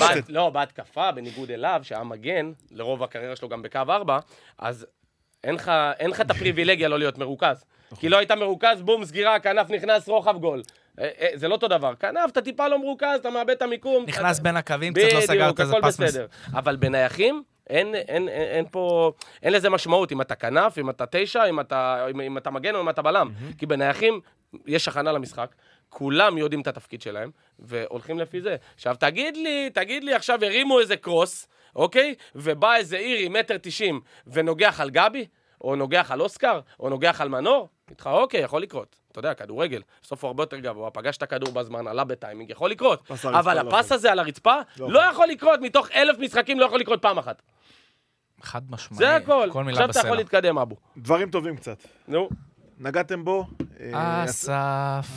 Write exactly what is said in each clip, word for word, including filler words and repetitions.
מוחלטת. לא, בהתקפה, בניגוד אליו, שהיה מגן, לרוב הקריירה שלו גם בקו ארבע, אז אין לך את הפריבילגיה לא להיות מרוכז. כי לא היית מרוכז, בום, סגירה, כנף נכנס, רוחב גול. זה לא אותו דבר. כנף, אתה טיפה לא מרוכז, אתה מאבד את המיקום. נכנס בין הקווים, קצת לא סגרת איזה פס מס. אבל בנייחים, אין, אין, אין, אין פה, אין לזה משמעות, אם אתה כנף, אם אתה תשע, אם אתה, אם, אם אתה מגן או אם אתה בלם. כי בנייחים יש הכנה למשחק, כולם יודעים את התפקיד שלהם, והולכים לפי זה. עכשיו, תגיד לי, תגיד לי, עכשיו הרימו איזה קרוס, אוקיי? ובא איזה אירי, מטר תשעים, ונוגח על גבי, או נוגח על אוסקר, או נוגח על מנור, איתך, אוקיי, יכול לקרות. אתה יודע, כדורגל, בסוף הוא הרבה יותר גבוה, פגש את הכדור בזמן, עלה בטיימינג, יכול לקרות. אבל הפס הזה על הרצפה, לא יכול לקרות, מתוך אלף משחקים לא יכול לקרות פעם אחת. חד משמעי. זה הכל. כל מילה עכשיו בסלע. אתה יכול להתקדם, אבו. דברים טובים קצת. נו. נגעתם בו? אסף.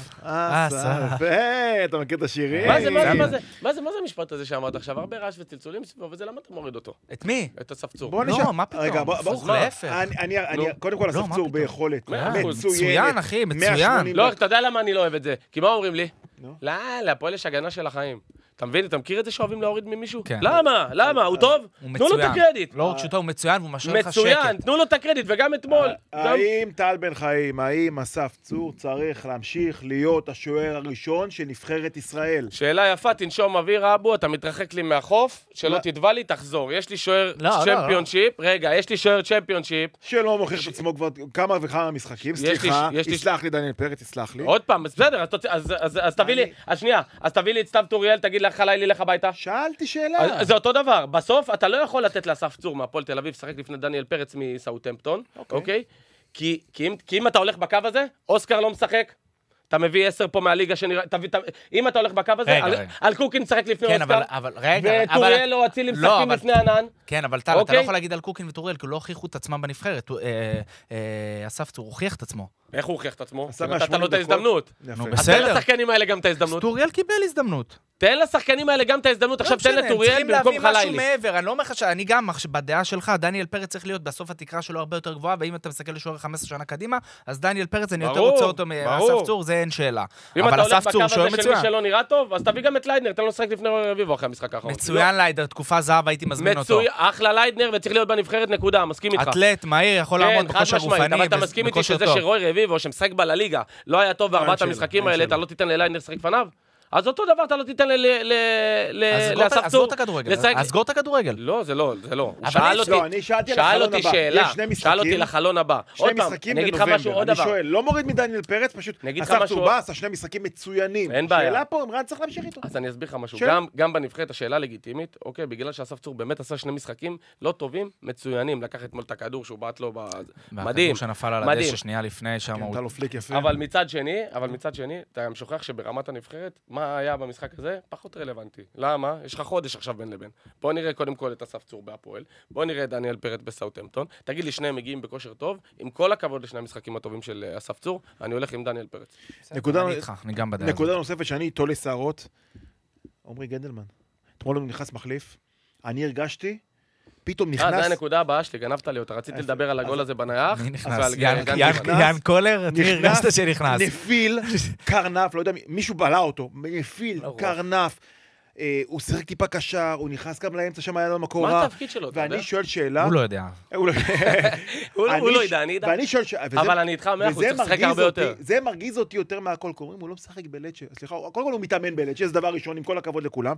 אסף. היי, אתה מכיר את השירים? מה זה, מה זה, מה זה? מה זה, מה זה המשפט הזה שאמרת עכשיו? הרבה רעש וצלצולים סביבו, וזה למה אתה מוריד אותו? את מי? את הספצור. בוא לא, נשאר. מה פתאום? רגע, בוא, הפוך, בוא. להפך. אני, אני, קודם כל, לא, מה הספצור פתאום? ביכולת. מאה אחוז. מצוין, אחי, מצוין. מאה שמונים. לא, אתה יודע למה אני לא אוהב את זה? כי מה אומרים לי? נו. לא, להפועל יש הגנה של החיים. אתה מבין? אתה מכיר את זה שאוהבים להוריד ממישהו? כן. למה? למה? הוא טוב? הוא תנו לו את מצוין. הקרדיט. לא רק שהוא טוב, הוא מצוין, והוא משאיר לך שקט. מצוין, תנו לו את הקרדיט, וגם אתמול. גם- האם טל בן חיים, האם אסף צור צריך להמשיך להיות השוער הראשון של נבחרת ישראל? שאלה יפה, תנשום אוויר, אבו, אתה מתרחק לי מהחוף, שלא לא. תתבע לי, תחזור. יש לי שוער לא, לא, צ'מפיונשיפ, רגע, יש לי שוער צ'מפיונשיפ. שלא מוכיח את עצמו כבר כמה וכמה משחקים, יש לי- סליחה, יש לי- יסלח לי דניאל פרץ, יסלח לי. עוד פעם, בסדר, אז תוציא- אז- אז אז תביא לי, אני- אז שנייה, אז תביא לי את סתיו טוריאל, תגיד לך עליי, לי לך הביתה. שאלתי שאלה. אז- זה אותו דבר, בסוף אתה לא יכול לתת לאסף צור מהפועל תל אביב, שחק לפני דניאל פרץ מסאוטהמפטון, אוקיי? כי כי אם- כי אם אתה הולך בקו הזה, אוסקר לא משחק, אתה מביא עשר פה מהליגה שנראה, תביא, ת- אם אתה הולך בקו הזה, רגע, על- רגע. על קוקין משחק לפני כן, אוסקר, אבל, אבל, רגע, אבל... וטוריאל או אצילי לא, משחקים אבל- לפני ענן. כן, אבל טל, אתה אוקיי? לא יכול להגיד על קוקין וטוריאל, כי לא הוכיחו את עצמם בנבחרת. הוא, אה, אה, אסף צור הוכיח את עצמו. איך הוא הוכיח את עצמו? עשה נתת מאה לו את שמונים ההזדמנות. יפה. נו, אז תן בסדר. לשחקנים האלה גם את ההזדמנות. טוריאל קיבל הזדמנות. תן לשחקנים האלה גם את ההזדמנות, עכשיו לא תן משנה, הם לטוריאל צריכים במקום להביא משהו חלילי. מעבר, אני לא אומר לך שאני גם, בדעה שלך, דניאל פרץ צריך להיות בסוף התקרה שלו הרבה יותר גבוהה, ואם אתה מסתכל לשוער חמש עשרה שנה קדימה, אז דניאל פרץ, אני יותר ברור, רוצה אותו ברור. מאסף צור, זה אין שאלה. אם אבל אתה הולך אסף בקו צור שוער הזה של מי מצוין. שלא נראה טוב, אז תביא גם את ליידנר, תן לו לשחק לפני רביבו אחרי המשחק האחרון. מצוין ליידר, תקופה זהב, הייתי מזמין אותו. מצוין, אחלה ליידנר וצריך להיות בנבחרת נקודה, מסכים איתך. אתלט, מהיר, יכול לעמוד כן, חד בכושר משמעית, אבל גופני, אתה מסכים איתי בכושר שזה טוב. שרוי רביבו שמשחק בלליגה לא היה טוב בארבעת שאלה, המשחקים אין האלה, שאלה. אתה לא תיתן לליידנר לשחק לפניו? אז אותו דבר אתה לא תיתן ל- ל- ל- אז סגור את- לאסף אז סגור צור. את הכדורגל, לשחק- אז סגור את הכדורגל. לא, זה לא, זה לא. הוא אבל שאל יש- אותי, לא, אני שאלתי על שאל החלון אותי הבא. שאלה, יש שני שאל משחקים. אותי לחלון הבא. שני עוד פעם, משחקים אני אגיד לך משהו, עוד אני דבר. שואל, לא מוריד מדניאל פרץ, פשוט אני אגיד לך אסף משהו- צור בא, עשה שני משחקים מצוינים. אין בעיה. שאלה פה, אמרן צריך להמשיך איתו. אז אני אסביר לך משהו, שאלה. גם, גם בנבחרת השאלה לגיטימית, אוקיי, בגלל שאסף צור באמת עשה שני משחקים לא טובים, מצוינים, לקח אתמול את הכדור שהוא בעט לו, בזה. מדהים, והכדור שנפל על מדהים. הדשא שנייה לפני, שם כן, הוא... נתן לו פליק יפה. אבל מצד שני, אבל מצד שני, אתה גם שוכח שברמת הנבחרת, מה היה במשחק הזה? פחות רלוונטי. למה? יש לך חודש עכשיו בין לבין. בוא נראה קודם כל את אסף צור בהפועל, בוא נראה את דניאל פרץ בסאוטהמפטון, תגיד לי שניהם מגיעים בכושר טוב, עם כל הכבוד לשני המשחקים הטובים של אה, אסף צור, אני הולך עם דניאל פרץ. נקודה- אני איתך, אני גם בדעה הזאת. נקודה נוספת שאני איתו לשערות, עומרי גנדלמן. אתמול הוא נכנס מחליף, אני הרגשתי, פתאום אה, זה נכנס, הנקודה הבאה שלי, גנבת לי אותה, רציתי לדבר על הגול הזה בנייח. מי אז נכנס? על יאן- גנדלמן. יאן- יאן קולר? את מי הרגשת שנכנס? נפיל, קרנף, לא יודע, מי- מישהו בלע אותו, נפיל, לא רוח. קרנף, אה, הוא שיחק טיפה קשר, הוא נכנס גם לאמצע, שם היה לו מקום מה רע, התפקיד שלו, אתה יודע? ואני שואל שאלה, הוא לא יודע. הוא לא- הוא לא- אני הוא לא ש- ידע, אני אדע. ואני שואל שאלה, וזה- אבל אני איתך מאה אחוז, וזה צריך לשחק מרגיז הרבה אותי- יותר. זה מרגיז אותי יותר מהכל, קוראים, הוא לא משחק בלצ'ה, סליחה, קודם כל הוא מתאמן בלצ'ה, זה דבר ראשון, עם כל הכבוד לכולם.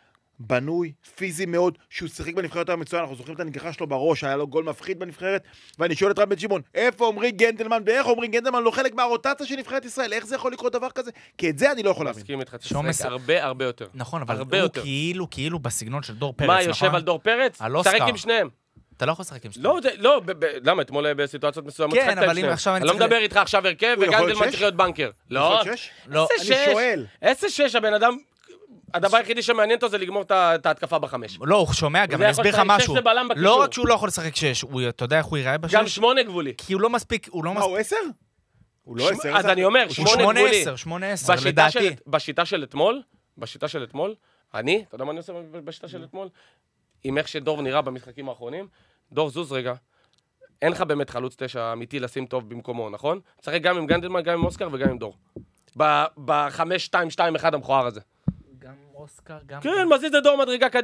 בנוי, פיזי מאוד, שהוא שיחק בנבחרת המצוין, אנחנו זוכרים את הנגיחה שלו בראש, היה לו גול מפחיד בנבחרת, ואני שואל את רם בן שמעון, איפה עומרי גנדלמן, ואיך עומרי גנדלמן לא חלק מהרוטציה של נבחרת ישראל, איך זה יכול לקרות דבר כזה? כי את זה אני לא יכול להבין. מסכים איתך, שום תשחק מס- הרבה הרבה יותר. נכון, אבל הרבה הוא יותר. כאילו, כאילו בסגנון של דור פרץ, מה, נכון? יושב על דור פרץ? על אוסקר. שחק עם שניהם. אתה לא יכול לשחק עם שניהם. לא, זה- לא, ב- ב- למה? אתמול בסיטואציות מסוימות כן, שחקת אבל עם אם שניהם. עכשיו אני אני לא צריך- מדבר איתך עכשיו הרכב, הוא יכול להיות וגנדלמן שש? צריך להיות בנקר. לא, יכול להיות שש? לא. איזה אני שש? שואל. איזה שש? הבן אדם... הדבר היחידי שמעניין אותו זה לגמור את ה- את ההתקפה בחמש. לא, הוא שומע, גם זה אני יכול אסביר לך לשחק שש משהו. לבלם בקישור. לא רק שהוא לא יכול לשחק שש, הוא- אתה יודע איך הוא ייראה בשש? גם שמונה גבולי. כי הוא לא מספיק, הוא לא מה, מספיק. הוא עשר? הוא לא שמ- עשר. אז אני אומר, הוא שמונה שמונה גבולי. עשר, שמונה עשר, בשיטה של- לדעתי. בשיטה של אתמול, בשיטה של אתמול, אני, אתה יודע מה אני עושה בשיטה של אתמול? עם איך שדור נראה במשחקים האחרונים, דור זוז רגע, אין לך באמת חלוץ תשע אמיתי לשים טוב במקומו, נכון? צריך גם עם גנדלמן, גם עם אוסקר וגם עם דור. ב- בחמש, שתיים, שתיים, אחד המכוער הזה. גם אוסקר, גם... כן, מזיז לדור מדרגה קדימה.